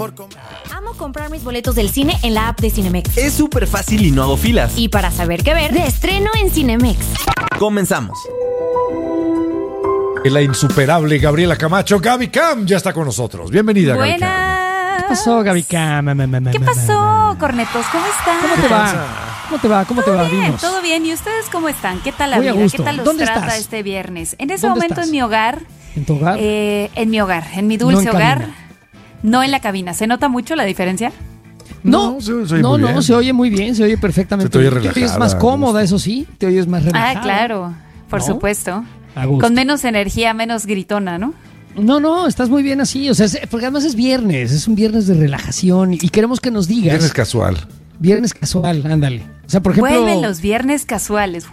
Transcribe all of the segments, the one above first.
Amo comprar mis boletos del cine en la app de Cinemex. Es súper fácil y no hago filas. Y para saber qué ver, de estreno en Cinemex. Comenzamos. La insuperable Gabriela Camacho, Gaby Cam, ya está con nosotros. Bienvenida, Gaby Cam. Buenas. ¿Qué pasó, Gaby Cam? ¿Qué pasó, cornetos? ¿Cómo están? ¿Cómo te va? ¿Cómo te va? Bien, Dinos. todo bien. ¿Y ustedes cómo están? ¿Qué tal la Muy a vida? gusto. ¿Qué tal los ¿Dónde trata estás? este viernes? En ese ¿Dónde momento estás? en mi hogar. ¿En tu hogar? En mi hogar, en mi dulce No en hogar. cabina. No en la cabina. ¿Se nota mucho la diferencia? No, se oye muy bien. se oye muy bien, se oye perfectamente. Se te oye bien. Te oyes relajada, más a cómoda, gusto. eso sí, te oyes más relajada. Ah, claro. Por ¿No? supuesto. A gusto. Con menos energía, menos gritona, ¿no? No, estás muy bien así, o sea, porque además es viernes, es un viernes de relajación y queremos que nos digas. Viernes casual. Viernes casual, ándale. O sea, por ejemplo, Vuelven los viernes casuales.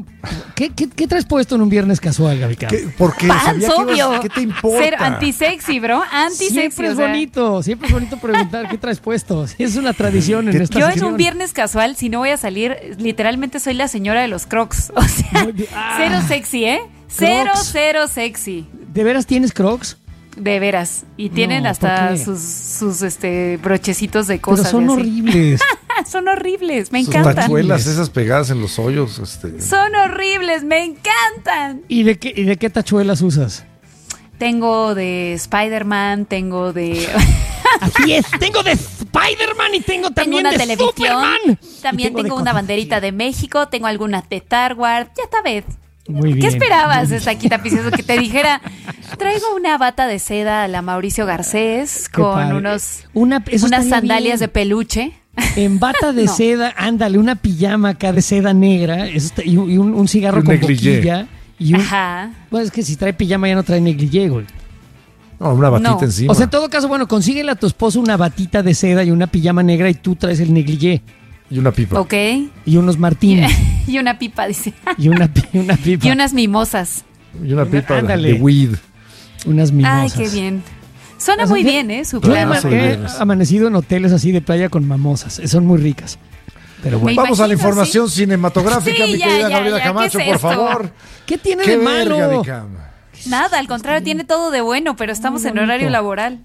¿qué traes puesto en un viernes casual, Gaby Cam? ¿Por qué? Pants, Sabía que obvio. ¿Qué te importa? Ser antisexy, bro. Antisexy. Siempre es o sea. bonito, preguntar qué traes puesto. Sí, es una tradición en esta Yo en sección. un viernes casual, si no voy a salir, literalmente soy la señora de los Crocs. O sea, Muy bien. Ah. cero sexy, ¿eh? Crocs. Cero sexy. ¿De veras tienes Crocs? De veras. Y tienen No, hasta ¿por qué? sus brochecitos de cosas. Pero son y así. horribles. Son horribles, me Sus encantan. tachuelas esas pegadas en los hoyos. Son horribles, me encantan. ¿Y de qué tachuelas usas? Tengo de Spider-Man, tengo de... Así es, tengo de Spider-Man y tengo Tengo también una de televisión, Superman. también Y de tengo una cosas banderita así. de México, tengo algunas de Star Wars, ya está vez. Muy bien. ¿Qué esperabas, Estaquita Picioso, que te dijera, traigo una bata de seda a la Mauricio Garcés Qué con padre. unas Eso estaría sandalias de bien. peluche? En bata de No. seda, ándale, una pijama acá de seda negra y un cigarro Un con negligé. boquilla. Y Ajá. Pues es que si trae pijama ya no trae negligé, güey. No, una batita No. encima. O sea, en todo caso, bueno, consíguele a tu esposo una batita de seda y una pijama negra y tú traes el negligé. Y una pipa. Ok. Y unos martinis. Y una pipa, dice. y una pipa. Y unas mimosas. Y una pipa Ándale. de weed. Unas Ay, mimosas. qué bien. Suena O sea, muy que- bien, ¿eh? Su Claro, plan. soy He viernes. amanecido en hoteles así de playa con mamosas. Son muy ricas. Pero bueno. Me Vamos a la imagino, información cinematográfica, Sí, mi ya, querida ya, Gabriela ya, Camacho, ¿qué es por esto? favor. ¿Qué tiene ¿Qué de ver, malo? Gaby Cam? Nada, al contrario, tiene todo de bueno, pero estamos Muy en horario bonito. laboral.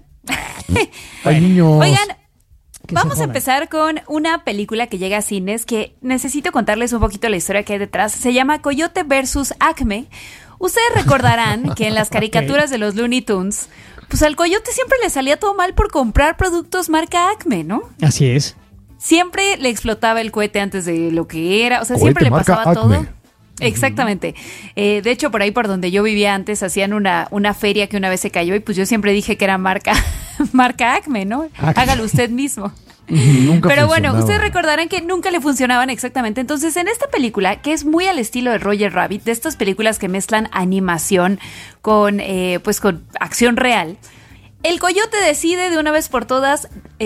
Ay, niños. Oigan, Que vamos se a jodan. empezar con una película que llega a cines que necesito contarles un poquito la historia que hay detrás. Se llama Coyote versus Acme. Ustedes recordarán que en las caricaturas de los Looney Tunes, pues al coyote siempre le salía todo mal por comprar productos marca Acme, ¿no? Así es. Siempre le explotaba el cohete antes de lo que era, o sea, Cohete siempre le marca pasaba Acme. todo. Exactamente. De hecho, por ahí por donde yo vivía antes, hacían una feria que una vez se cayó y pues yo siempre dije que era marca Acme, ¿no? Acme. Hágalo usted mismo. Nunca Pero bueno, funcionaba. ustedes recordarán que nunca le funcionaban exactamente. Entonces, en esta película, que es muy al estilo de Roger Rabbit, de estas películas que mezclan animación con acción real, el coyote decide de una vez por todas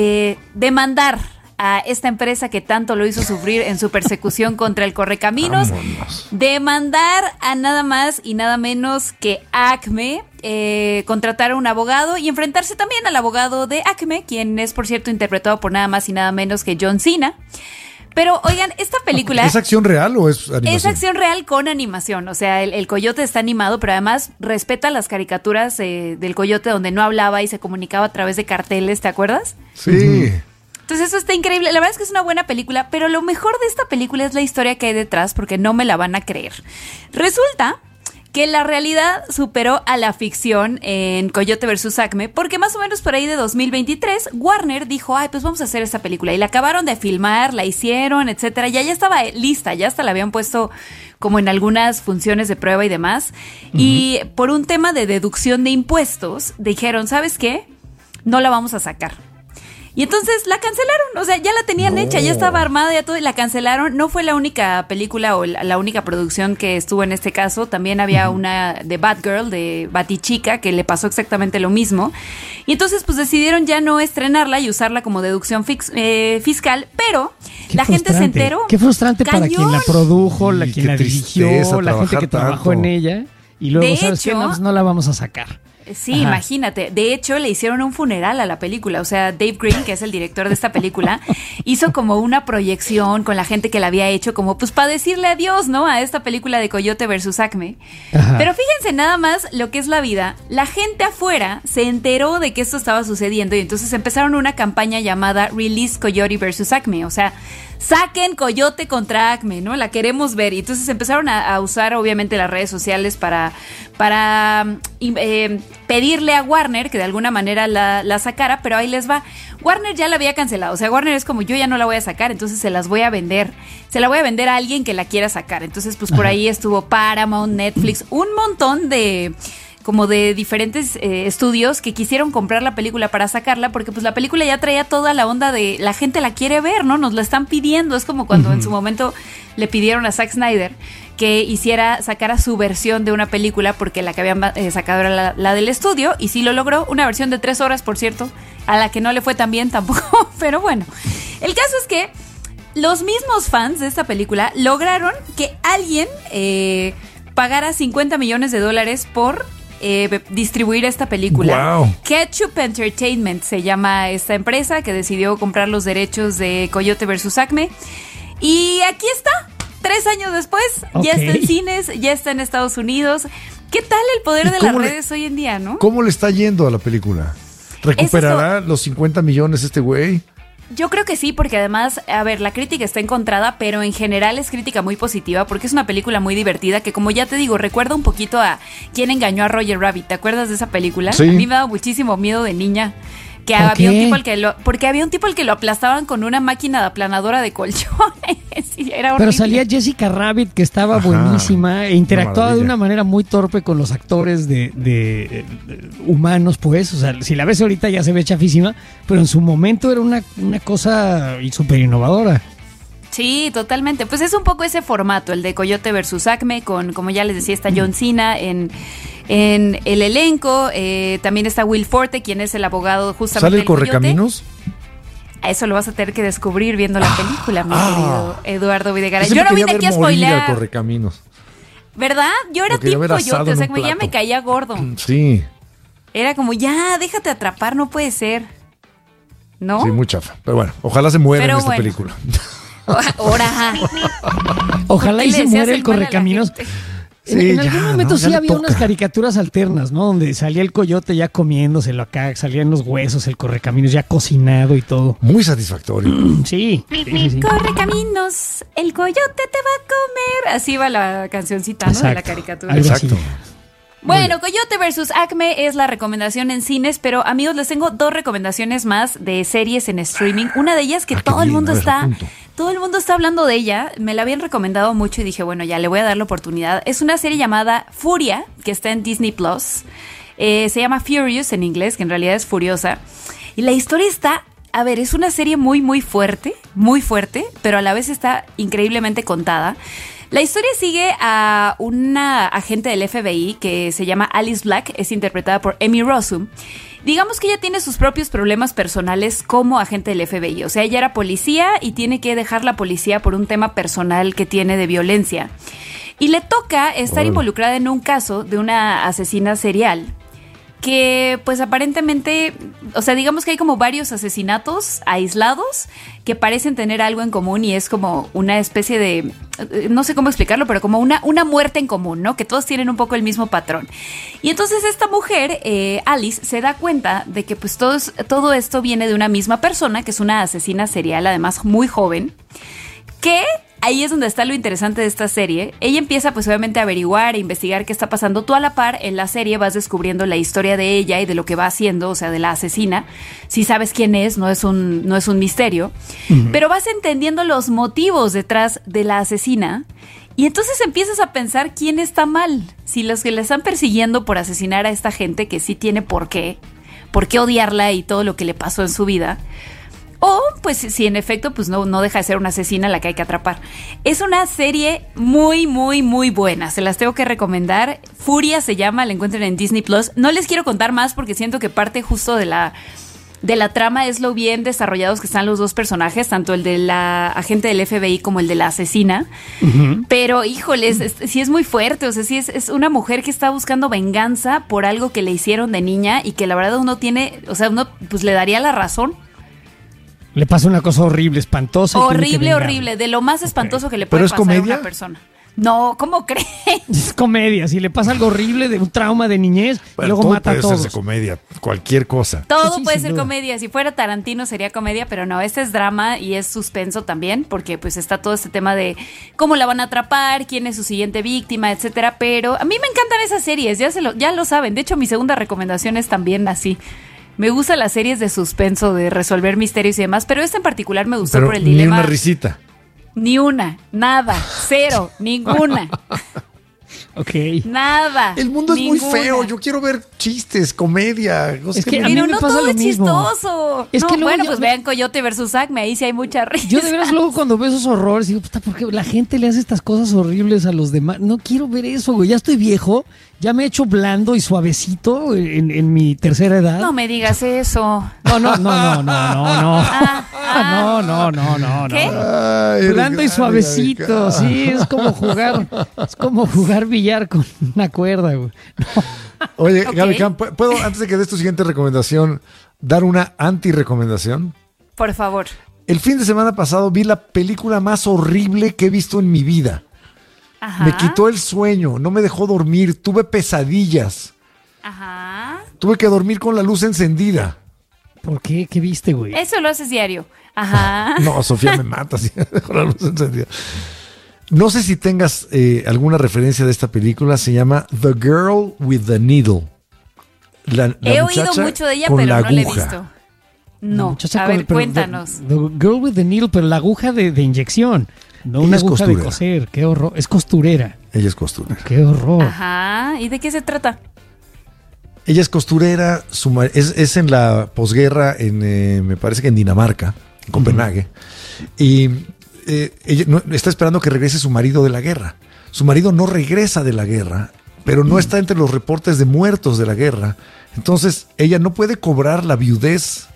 demandar a esta empresa que tanto lo hizo sufrir en su persecución contra el Correcaminos, Vámonos. demandar a nada más y nada menos que Acme, contratar a un abogado y enfrentarse también al abogado de Acme, quien es, por cierto, interpretado por nada más y nada menos que John Cena. Pero, oigan, esta película... ¿Es acción real o es animación? Es acción real con animación, o sea, el coyote está animado, pero además respeta las caricaturas del coyote donde no hablaba y se comunicaba a través de carteles, ¿te acuerdas? Sí. Entonces eso está increíble, la verdad es que es una buena película, pero lo mejor de esta película es la historia que hay detrás, porque no me la van a creer. Resulta que la realidad superó a la ficción en Coyote vs. Acme, porque más o menos por ahí de 2023, Warner dijo, ay, pues vamos a hacer esta película, y la acabaron de filmar, la hicieron, etcétera, ya estaba lista, ya hasta la habían puesto como en algunas funciones de prueba y demás, y por un tema de deducción de impuestos, dijeron, ¿sabes qué? No la vamos a sacar. Y entonces la cancelaron, o sea, ya la tenían hecha, ya estaba armada, ya todo, y la cancelaron. No fue la única película o la única producción que estuvo en este caso. También había una de Batgirl, de Batichica, que le pasó exactamente lo mismo. Y entonces, pues decidieron ya no estrenarla y usarla como deducción fiscal, pero Qué la gente se frustrante. enteró. Qué frustrante para quien la produjo, Sí, quien qué la dirigió, tristeza la gente que trabajar trabajó tanto. en ella. Y luego, De ¿sabes qué? hecho- No, pues no la vamos a sacar. Sí, Ajá. imagínate. De hecho, le hicieron un funeral a la película. O sea, Dave Green, que es el director de esta película, hizo como una proyección con la gente que la había hecho, como pues para decirle adiós, ¿no? A esta película de Coyote versus Acme. Ajá. Pero fíjense nada más lo que es la vida. La gente afuera se enteró de que esto estaba sucediendo y entonces empezaron una campaña llamada Release Coyote versus Acme. O sea, saquen Coyote contra Acme, ¿no? La queremos ver. Y entonces empezaron a usar, obviamente, las redes sociales para pedirle a Warner que de alguna manera la sacara, pero ahí les va. Warner ya la había cancelado. O sea, Warner es como, yo ya no la voy a sacar, entonces se las voy a vender. Se la voy a vender a alguien que la quiera sacar. Entonces, pues por ahí estuvo Paramount, Netflix, un montón de diferentes estudios que quisieron comprar la película para sacarla, porque pues la película ya traía toda la onda de la gente la quiere ver, ¿no? Nos la están pidiendo. Es como cuando en su momento le pidieron a Zack Snyder que sacara su versión de una película, porque la que habían sacado era la del estudio, y sí lo logró. Una versión de 3 horas, por cierto, a la que no le fue tan bien tampoco, pero bueno. El caso es que los mismos fans de esta película lograron que alguien pagara $50 millones por distribuir esta película. Wow. Ketchup Entertainment se llama esta empresa que decidió comprar los derechos de Coyote versus Acme. Y aquí está, 3 años después, ya está en cines, ya está en Estados Unidos. ¿Qué tal el poder de las redes hoy en día, no? ¿Cómo le está yendo a la película? ¿Recuperará los 50 millones este güey? Yo creo que sí, porque además, a ver, la crítica está encontrada, pero en general es crítica muy positiva, porque es una película muy divertida que, como ya te digo, recuerda un poquito a ¿Quién engañó a Roger Rabbit? ¿Te acuerdas de esa película? Sí. A mí me daba muchísimo miedo de niña. Que había un tipo porque había un tipo al que lo aplastaban con una máquina de aplanadora de colchones. Sí, era horrible. Pero salía Jessica Rabbit, que estaba buenísima, e interactuaba de una manera muy torpe con los actores de humanos, pues. O sea, si la ves ahorita ya se ve chafísima, pero en su momento era una cosa súper innovadora. Sí, totalmente. Pues es un poco ese formato, el de Coyote versus Acme, con, como ya les decía, está John Cena en el elenco. También está Will Forte, quien es el abogado justamente ¿Sale el del Coyote. Correcaminos? A eso lo vas a tener que descubrir viendo la película, mi querido Eduardo Videgaray. Ese Yo no quería vine aquí a ver morir al spoilear, Correcaminos. ¿verdad? Yo era Lo quería tipo ver asado Coyote, o sea, en un ya me plato. caía gordo. Sí, Era como, ya, déjate atrapar, no puede ser. ¿No? sí, muy chafa. Pero bueno, ojalá se muera en Pero esta bueno. película. Ahora. Ojalá ¿Por y qué se le muera decías el mal a la Correcaminos. gente? En Sí, algún ya, momento no, sí ya le había toca. unas caricaturas alternas, ¿no? Donde salía el coyote ya comiéndoselo acá, salían los huesos, el Correcaminos ya cocinado y todo. Muy satisfactorio. Sí. Corre caminos, el coyote te va a comer. Así va la cancioncita, ¿no? De la Exacto. caricatura. Algo así. Exacto. Bueno, Coyote versus Acme es la recomendación en cines, pero amigos, les tengo 2 recomendaciones más de series en streaming. Una de ellas que qué todo el bien, mundo a ver, está, apunto. todo el mundo está hablando de ella. Me la habían recomendado mucho y dije, bueno, ya le voy a dar la oportunidad. Es una serie llamada Furia, que está en Disney Plus. Se llama Furious en inglés, que en realidad es Furiosa. Y la historia está, a ver, es una serie muy fuerte, pero a la vez está increíblemente contada. La historia sigue a una agente del FBI que se llama Alice Black, es interpretada por Emmy Rossum. Digamos que ella tiene sus propios problemas personales como agente del FBI. O sea, ella era policía y tiene que dejar la policía por un tema personal que tiene de violencia. Y le toca estar involucrada en un caso de una asesina serial que pues aparentemente, o sea, digamos que hay como varios asesinatos aislados que parecen tener algo en común y es como una especie de, no sé cómo explicarlo, pero como una muerte en común, ¿no? Que todos tienen un poco el mismo patrón. Y entonces esta mujer, Alice, se da cuenta de que pues todo esto viene de una misma persona, que es una asesina serial, además muy joven, que ahí es donde está lo interesante de esta serie. Ella empieza pues obviamente a averiguar e investigar qué está pasando. Tú a la par en la serie vas descubriendo la historia de ella y de lo que va haciendo, o sea, de la asesina. Si sabes quién es, no es un misterio. Pero vas entendiendo los motivos detrás de la asesina. Y entonces empiezas a pensar quién está mal. Si los que la están persiguiendo por asesinar a esta gente que sí tiene por qué odiarla y todo lo que le pasó en su vida. O, pues, si en efecto, pues no deja de ser una asesina a la que hay que atrapar. Es una serie muy buena. Se las tengo que recomendar. Furia se llama, la encuentran en Disney Plus. No les quiero contar más porque siento que parte justo de de la trama es lo bien desarrollados que están los dos personajes, tanto el de la agente del FBI como el de la asesina. Pero, híjole, sí es muy fuerte. O sea, sí es una mujer que está buscando venganza por algo que le hicieron de niña y que la verdad uno pues le daría la razón. Le pasa una cosa horrible, espantosa. Horrible, de lo más espantoso que le puede pasar a una persona. No, ¿cómo crees? Es comedia, si le pasa algo horrible de un trauma de niñez, y luego mata a todos. Puede ser de comedia, cualquier cosa. Todo puede ser comedia, si fuera Tarantino sería comedia, pero no, este es drama y es suspenso también, porque pues está todo este tema de cómo la van a atrapar, quién es su siguiente víctima, etcétera, pero a mí me encantan esas series, ya lo saben, de hecho mi segunda recomendación es también así. Me gustan las series de suspenso, de resolver misterios y demás, pero esta en particular me gustó por el dilema. Ni una risita. Ni una, nada, cero, ninguna. Ok. Nada. El mundo es muy feo. Yo quiero ver chistes, comedia. Es que a mí pero me no pasa todo lo es mismo. Chistoso. Es que bueno, pues vean Coyote versus Acme, ahí sí hay mucha risa. Yo de veras luego cuando veo esos horrores digo, puta, ¿por qué la gente le hace estas cosas horribles a los demás? No quiero ver eso, güey. Ya estoy viejo, ya me he hecho blando y suavecito en mi tercera edad. No me digas eso. No. ¿Qué? Ay, Blando y suavecito, sí, es como jugar billar con una cuerda, güey. Oye, Gaby Cam, ¿puedo, antes de que des tu siguiente recomendación, dar una anti-recomendación? Por favor. El fin de semana pasado vi la película más horrible que he visto en mi vida. Ajá. Me quitó el sueño, no me dejó dormir, tuve pesadillas. Ajá. Tuve que dormir con la luz encendida. ¿Por qué? ¿Qué viste, güey? Eso lo haces diario. Ajá. No, Sofía me mata si dejo la luz encendida. No sé si tengas alguna referencia de esta película. Se llama The Girl with the Needle. La He oído mucho de ella, pero no la he visto. No, a ver, cuéntanos. The Girl with the Needle, pero la aguja de inyección. No una aguja de coser. Qué horror. Es costurera. Ella es costurera. Qué horror. Ajá. ¿Y de qué se trata? Ella es costurera. Es en la posguerra, me parece que en Dinamarca, en Copenhague. Y ella está esperando que regrese su marido de la guerra. Su marido no regresa de la guerra, pero no está entre los reportes de muertos de la guerra. Entonces, ella no puede cobrar la viudez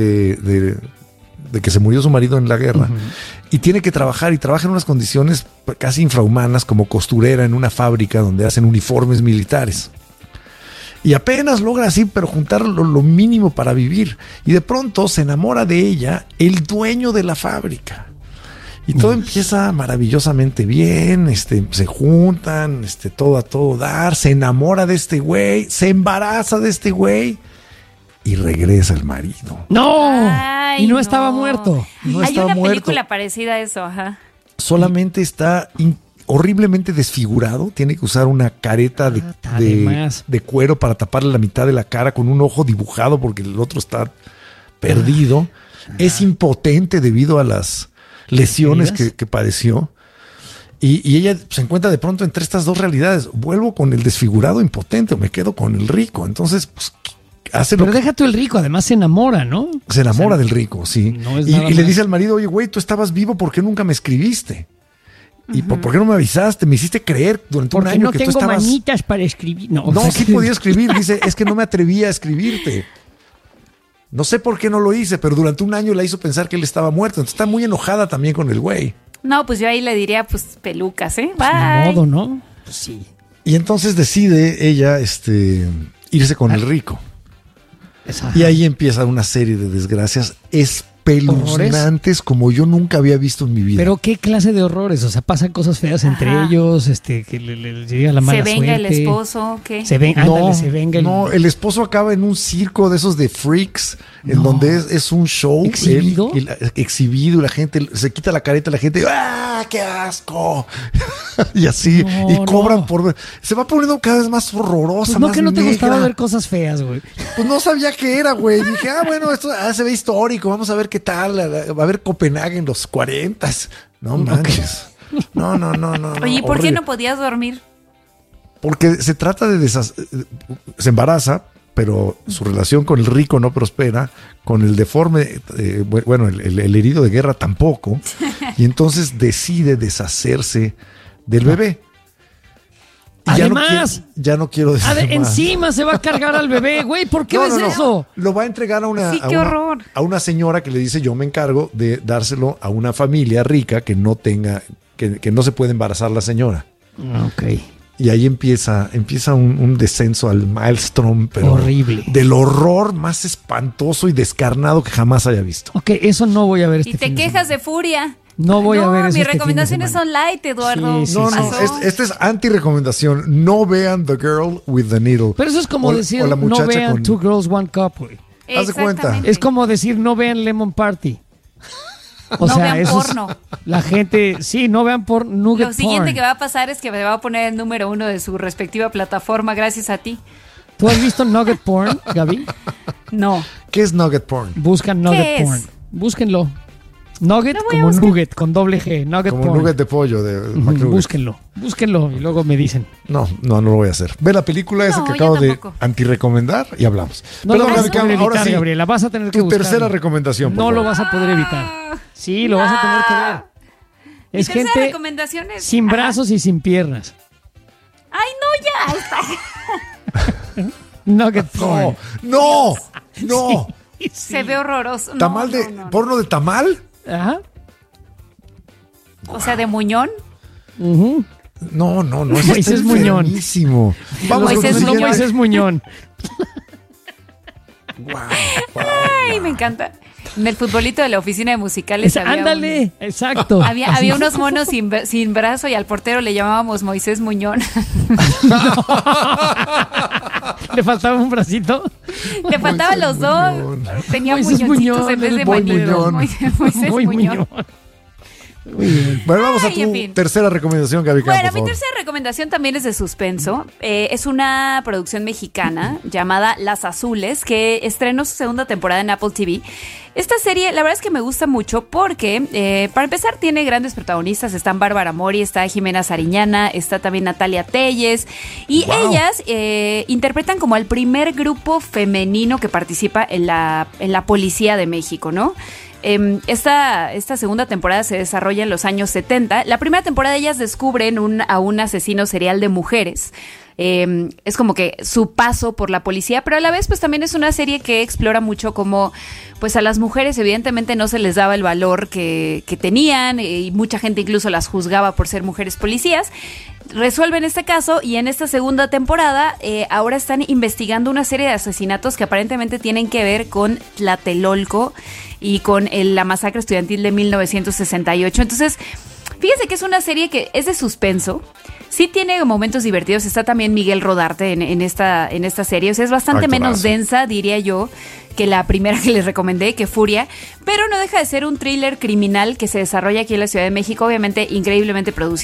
de que se murió su marido en la guerra. Y tiene que trabajar, y trabaja en unas condiciones casi infrahumanas como costurera en una fábrica donde hacen uniformes militares. Y apenas logra así, pero juntar lo mínimo para vivir. Y de pronto se enamora de ella el dueño de la fábrica. Y todo empieza maravillosamente bien, se juntan, todo a todo dar, se enamora de este güey, se embaraza de este güey y regresa el marido. ¡No! Ay, y no estaba muerto. Hay una película parecida a eso, ajá. Solamente está horriblemente desfigurado, tiene que usar una careta de cuero para taparle la mitad de la cara con un ojo dibujado porque el otro está perdido. Es impotente debido a las lesiones que padeció. Y ella se encuentra de pronto entre estas dos realidades. ¿Vuelvo con el desfigurado impotente o me quedo con el rico? Entonces, pues, hace Pero deja tú el rico, además se enamora, ¿no? Se enamora del rico, sí. No es y le dice al marido, oye, güey, tú estabas vivo, ¿por qué nunca me escribiste? ¿Y por qué no me avisaste? Me hiciste creer durante un año que tú estabas... Porque no tengo manitas para escribir. No, sí podía escribir. Dice, es que no me atrevía a escribirte. No sé por qué no lo hice, pero durante un año la hizo pensar que él estaba muerto. Entonces está muy enojada también con el güey. No, pues yo ahí le diría, pues, pelucas, ¿eh? Pues Bye. ni modo, ¿no? Pues sí. Y entonces decide ella irse con el rico. Exacto. Y ahí empieza una serie de desgracias espeluznantes como yo nunca había visto en mi vida. Pero ¿qué clase de horrores? O sea, pasan cosas feas entre ellos, que le llega la mala suerte. ¿Se venga el esposo? ¿Qué? Se venga el... No, el esposo acaba en un circo de esos de freaks, en donde es un show. ¿Exhibido? Exhibido, y la gente se quita la careta, la gente, ¡ah, qué asco! Y así, y cobran por... Se va poniendo cada vez más horrorosa, pues no, más que no te negra. gustaba ver cosas feas, güey. Pues no sabía qué era, güey. Dije, bueno, esto se ve histórico, vamos a ver qué tal. Va a ver Copenhague en los 40. No manches. No. Oye, ¿y por qué no podías dormir? Porque se trata de se embaraza, pero su relación con el rico no prospera, con el deforme, el herido de guerra tampoco, y entonces decide deshacerse del bebé. Además, ya no quiero decir más. Encima se va a cargar al bebé, güey. ¿Por qué ves eso? Lo va a entregar a una señora que le dice: yo me encargo de dárselo a una familia rica que no tenga, que no se puede embarazar la señora. Ok. Y ahí empieza un descenso al maelstrom, pero horrible, del horror más espantoso y descarnado que jamás haya visto. Ok, eso no voy a ver Y te quejas de Furia. No voy a ver eso. Mis recomendaciones son light, Eduardo. Sí, no, esta es anti-recomendación. No vean The Girl with the Needle. Pero eso es como decir, no vean Two Girls, One Cup, güey. Haz de cuenta. Es como decir, no vean Lemon Party. O no sea, vean porno. La gente, sí, no vean porno. Lo siguiente que va a pasar es que me va a poner el número 1 de su respectiva plataforma gracias a ti. ¿Tú has visto Nugget Porn, Gaby? No. ¿Qué es Nugget Porn? Buscan Nugget Porn. Búsquenlo. Nugget como nugget, con doble G. Nugget como porn. Nugget de pollo de Búsquenlo y luego me dicen. No lo voy a hacer. Ve la película esa que acabo de antirrecomendar y hablamos. No lo vas a poder evitar, Gabriela. Vas a tener que buscarlo. Tu tercera recomendación. No lo vas a poder evitar. Sí, lo vas a tener que ver. Es gente sin brazos y sin piernas. ¡Ay, no, ya! Nugget porn. No. Sí. Se ve horroroso. ¿Tamal porno de tamal? Ajá. O sea, de muñón. No. Moisés Muñón. Buenísimo. Moisés Muñón. Ay, me encanta. En el futbolito de la oficina de musicales. Ándale, exacto. Había unos monos sin brazo y al portero le llamábamos Moisés Muñón. ¿Le faltaba un bracito? Le faltaban los dos. Tenía muñoncitos en vez de manitos. Moisés Muñón. Muy bien. Bueno, vamos a tu tercera recomendación, Gaby. Bueno, mi tercera recomendación también es de suspenso. Es una producción mexicana llamada Las Azules, que estrenó su segunda temporada en Apple TV. Esta serie, la verdad es que me gusta mucho porque, para empezar, tiene grandes protagonistas. Están Bárbara Mori, está Jimena Sariñana, está también Natalia Telles. Y ellas interpretan como el primer grupo femenino que participa en la policía de México, ¿no? Esta segunda temporada se desarrolla en los años 70. La primera temporada ellas descubren a un asesino serial de mujeres. Es como que su paso por la policía, pero a la vez pues también es una serie que explora mucho cómo pues a las mujeres evidentemente no se les daba el valor que tenían y mucha gente incluso las juzgaba por ser mujeres policías. Resuelven este caso y en esta segunda temporada ahora están investigando una serie de asesinatos que aparentemente tienen que ver con Tlatelolco y con la masacre estudiantil de 1968. Entonces, fíjense que es una serie que es de suspenso. Sí tiene momentos divertidos. Está también Miguel Rodarte en esta serie. O sea, es bastante menos densa, diría yo, que la primera que les recomendé, que Furia. Pero no deja de ser un thriller criminal que se desarrolla aquí en la Ciudad de México. Obviamente, increíblemente producido.